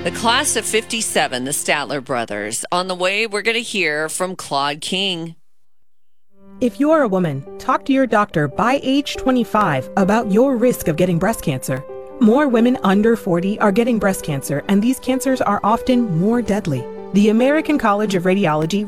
The class of 57, the Statler brothers. On the way, we're going to hear from Claude King. If you're a woman, talk to your doctor by age 25 about your risk of getting breast cancer. More women under 40 are getting breast cancer, and these cancers are often more deadly. The American College of Radiology